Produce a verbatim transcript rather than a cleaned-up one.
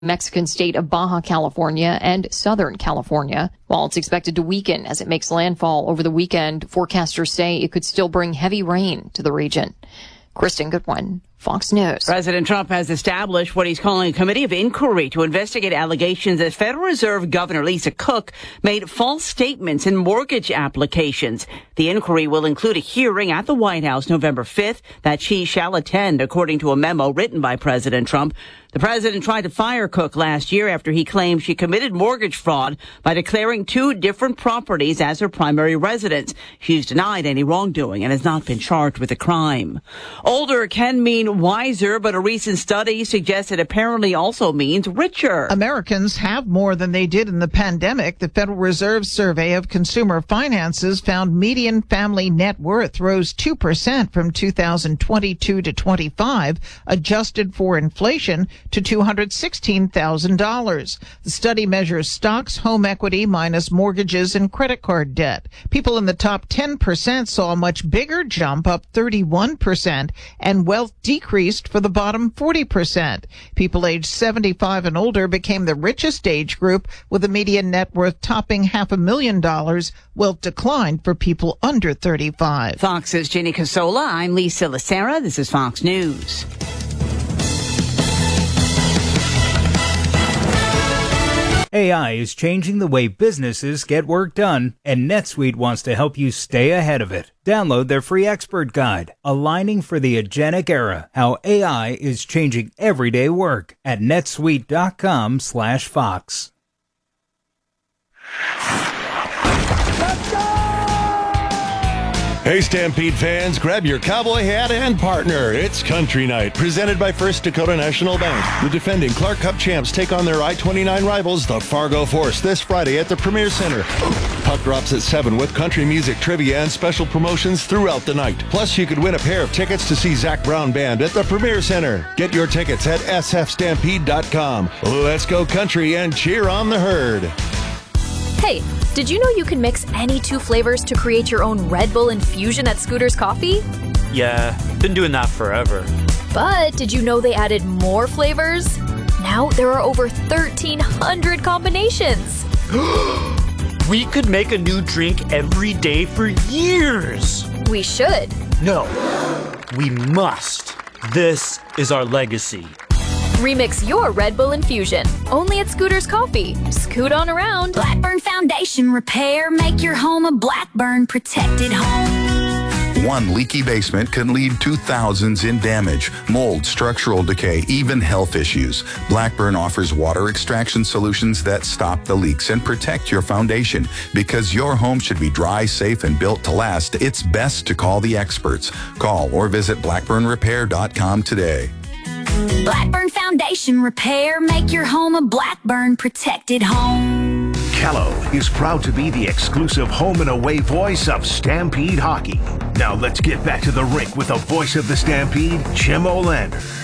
Mexican state of Baja California and Southern California. While it's expected to weaken as it makes landfall over the weekend, forecasters say it could still bring heavy rain to the region. Kristen Goodwin, Fox News. President Trump has established what he's calling a committee of inquiry to investigate allegations that Federal Reserve Governor Lisa Cook made false statements in mortgage applications. The inquiry will include a hearing at the White House November fifth that she shall attend, according to a memo written by President Trump. The president tried to fire Cook last year after he claimed she committed mortgage fraud by declaring two different properties as her primary residence. She's denied any wrongdoing and has not been charged with a crime. Older can mean wiser, but a recent study suggests it apparently also means richer. Americans have more than they did in the pandemic. The Federal Reserve Survey of Consumer Finances found median family net worth rose two percent from two thousand twenty-two to twenty-five, adjusted for inflation, to two hundred sixteen thousand dollars. The study measures stocks, home equity, minus mortgages and credit card debt. People in the top ten percent saw a much bigger jump, up thirty-one percent, and wealth decreased for the bottom forty percent. People aged seventy-five and older became the richest age group, with a median net worth topping half a million dollars. Wealth declined for people under thirty-five. Fox's Ginny Casola. I'm Lisa Lacera. This is Fox News. A I is changing the way businesses get work done, and NetSuite wants to help you stay ahead of it. Download their free expert guide, Aligning for the Agentic Era, How A I is Changing Everyday Work, at netsuite.com slash Fox. Hey, Stampede fans, grab your cowboy hat and partner. It's Country Night, presented by First Dakota National Bank. The defending Clark Cup champs take on their I twenty-nine rivals, the Fargo Force, this Friday at the Premier Center. Puck drops at seven with country music, trivia, and special promotions throughout the night. Plus, you could win a pair of tickets to see Zach Brown Band at the Premier Center. Get your tickets at s f stampede dot com. Let's go country and cheer on the herd. Hey, did you know you can mix any two flavors to create your own Red Bull infusion at Scooter's Coffee? Yeah, been doing that forever. But did you know they added more flavors? Now there are over thirteen hundred combinations. We could make a new drink every day for years. We should. No, we must. This is our legacy. Remix your Red Bull infusion, only at Scooter's Coffee. Scoot on around. Blackburn Foundation Repair. Make your home a Blackburn protected home. One leaky basement can lead to thousands in damage, mold, structural decay, even health issues. Blackburn offers water extraction solutions that stop the leaks and protect your foundation. Because your home should be dry, safe, and built to last, it's best to call the experts. Call or visit blackburn repair dot com today. Blackburn Foundation Repair. Make your home a Blackburn protected home. Kello is proud to be the exclusive home and away voice of Stampede Hockey. Now let's get back to the rink with the voice of the Stampede, Jim Olander.